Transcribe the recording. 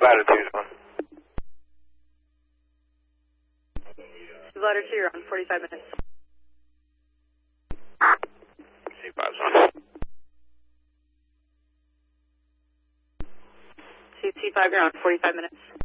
latitude on. Ladder 2, you're on 45 minutes. C5's on. C5, you're on 45 minutes.